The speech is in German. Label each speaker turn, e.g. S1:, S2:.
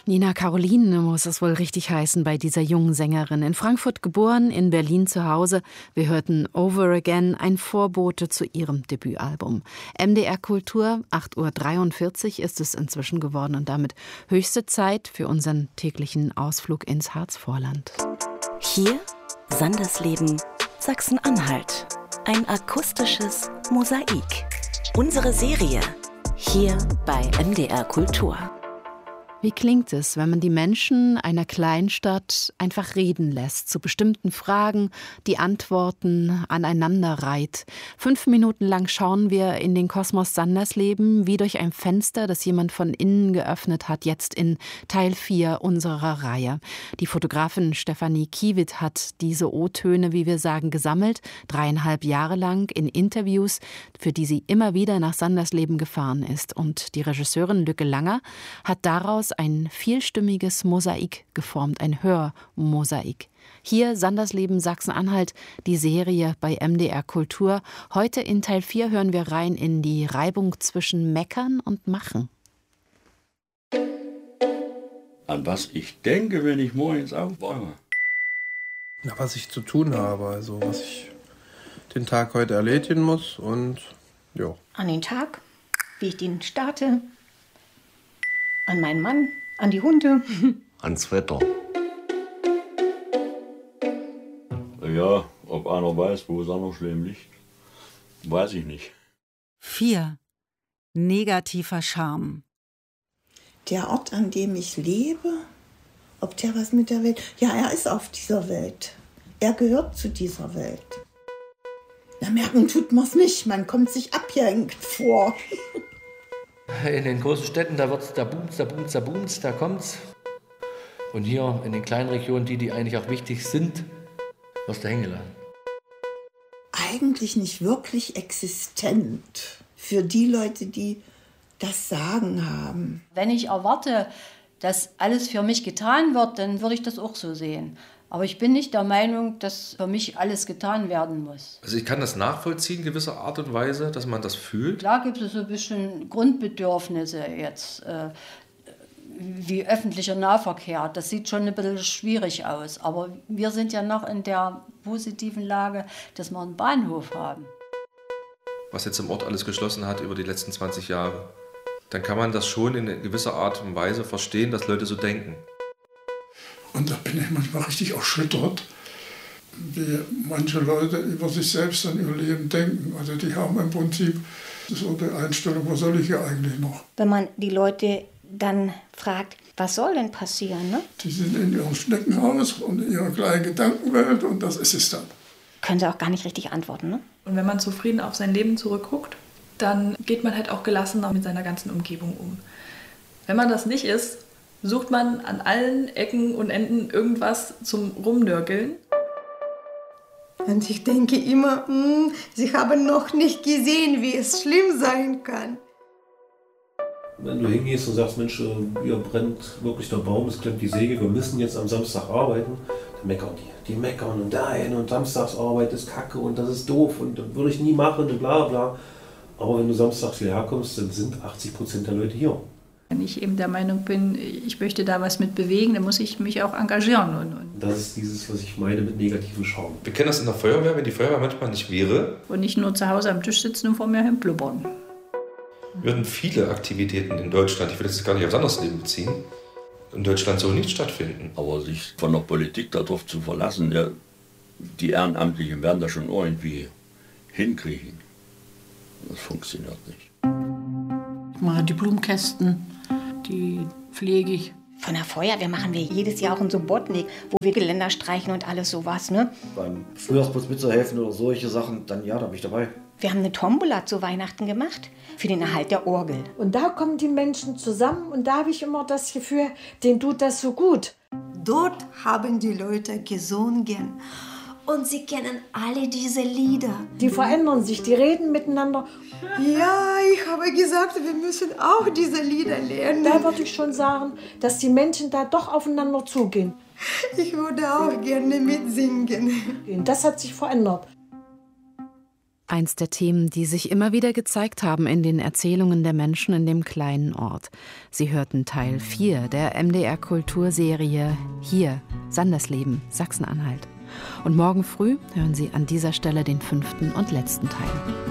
S1: Nina Caroline muss es wohl richtig heißen bei dieser jungen Sängerin. In Frankfurt geboren, in Berlin zu Hause. Wir hörten Over Again, ein Vorbote zu ihrem Debütalbum. MDR Kultur, 8.43 Uhr ist es inzwischen geworden und damit höchste Zeit für unseren täglichen Ausflug ins Harzvorland.
S2: Hier Sandersleben, Sachsen-Anhalt. Ein akustisches Mosaik. Unsere Serie hier bei MDR Kultur.
S1: Wie klingt es, wenn man die Menschen einer Kleinstadt einfach reden lässt, zu bestimmten Fragen, die Antworten aneinander reiht? 5 Minuten lang schauen wir in den Kosmos Sandersleben, wie durch ein Fenster, das jemand von innen geöffnet hat, jetzt in Teil 4 unserer Reihe. Die Fotografin Stefanie Kiewit hat diese O-Töne, wie wir sagen, gesammelt, 3,5 Jahre lang in Interviews, für die sie immer wieder nach Sandersleben gefahren ist. Und die Regisseurin Lücke Langer hat daraus ein vielstimmiges Mosaik geformt, ein Hörmosaik. Hier Sandersleben Sachsen-Anhalt, die Serie bei MDR Kultur. Heute in Teil 4 hören wir rein in die Reibung zwischen Meckern und Machen.
S3: An was ich denke, wenn ich morgens aufwache?
S4: Na, was ich zu tun habe, also was ich den Tag heute erledigen muss und ja.
S5: An den Tag, wie ich den starte. An meinen Mann, an die Hunde.
S6: Ans Wetter.
S3: Ja, ob einer weiß, wo Sandersleben liegt, weiß ich nicht.
S7: 4. Negativer Charme.
S8: Der Ort, an dem ich lebe, ob der was mit der Welt... Ja, er ist auf dieser Welt. Er gehört zu dieser Welt. Na, merken tut man es nicht, man kommt sich abgehängt vor.
S9: In den großen Städten, da wird's, da boomt's, da kommt's. Und hier in den kleinen Regionen, die eigentlich auch wichtig sind, wirst du hängen gelassen.
S8: Eigentlich nicht wirklich existent für die Leute, die das Sagen haben.
S10: Wenn ich erwarte, dass alles für mich getan wird, dann würde ich das auch so sehen. Aber ich bin nicht der Meinung, dass für mich alles getan werden muss.
S11: Also ich kann das nachvollziehen, in gewisser Art und Weise, dass man das fühlt.
S10: Klar gibt es so ein bisschen Grundbedürfnisse jetzt, wie öffentlicher Nahverkehr. Das sieht schon ein bisschen schwierig aus. Aber wir sind ja noch in der positiven Lage, dass wir einen Bahnhof haben.
S11: Was jetzt im Ort alles geschlossen hat über die letzten 20 Jahre, dann kann man das schon in gewisser Art und Weise verstehen, dass Leute so denken.
S12: Und da bin ich manchmal richtig erschüttert, wie manche Leute über sich selbst und ihr Leben denken. Also die haben im Prinzip so die Einstellung, was soll ich hier eigentlich noch?
S5: Wenn man die Leute dann fragt, was soll denn passieren, ne?
S12: Die sind in ihrem Schneckenhaus und in ihrer kleinen Gedankenwelt und das ist es dann.
S5: Können sie auch gar nicht richtig antworten, ne?
S13: Und wenn man zufrieden auf sein Leben zurückguckt, dann geht man halt auch gelassener mit seiner ganzen Umgebung um. Wenn man das nicht ist, sucht man an allen Ecken und Enden irgendwas zum Rumnörgeln.
S8: Und ich denke immer, sie haben noch nicht gesehen, wie es schlimm sein kann.
S6: Wenn du hingehst und sagst, Mensch, hier brennt wirklich der Baum, es klemmt die Säge, wir müssen jetzt am Samstag arbeiten, dann meckern die. Die meckern und dahin und Samstagsarbeit ist kacke und das ist doof und das würde ich nie machen und bla bla. Aber wenn du samstags hierher kommst, dann sind 80% der Leute hier.
S13: Wenn ich eben der Meinung bin, ich möchte da was mit bewegen, dann muss ich mich auch engagieren.
S6: Das ist dieses, was ich meine mit negativen Charme.
S11: Wir kennen das in der Feuerwehr, wenn die Feuerwehr manchmal nicht wäre.
S13: Und nicht nur zu Hause am Tisch sitzen und vor mir hin blubbern.
S11: Würden viele Aktivitäten in Deutschland, ich will das gar nicht aufs Sandersleben beziehen, in Deutschland so nicht stattfinden.
S3: Aber sich von der Politik darauf zu verlassen, ja, die Ehrenamtlichen werden das schon irgendwie hinkriegen. Das funktioniert nicht.
S14: Ich mache die Blumenkästen, die pflege ich.
S5: Von der Feuerwehr machen wir jedes Jahr auch einen Subotnik, wo wir Geländer streichen und alles sowas, ne?
S15: Beim Frühjahrsputz mitzuhelfen oder solche Sachen, dann ja, da bin ich dabei.
S5: Wir haben eine Tombola zu Weihnachten gemacht, für den Erhalt der Orgel.
S16: Und da kommen die Menschen zusammen und da habe ich immer das Gefühl, denen tut das so gut.
S8: Dort haben die Leute gesungen. Und sie kennen alle diese Lieder.
S16: Die verändern sich, die reden miteinander.
S8: Ja, ich habe gesagt, wir müssen auch diese Lieder lernen.
S16: Da würde ich schon sagen, dass die Menschen da doch aufeinander zugehen.
S8: Ich würde auch gerne mitsingen.
S16: Das hat sich verändert.
S1: Eins der Themen, die sich immer wieder gezeigt haben in den Erzählungen der Menschen in dem kleinen Ort. Sie hörten Teil 4 der MDR-Kulturserie Hier, Sandersleben, Sachsen-Anhalt. Und morgen früh hören Sie an dieser Stelle den 5. und letzten Teil.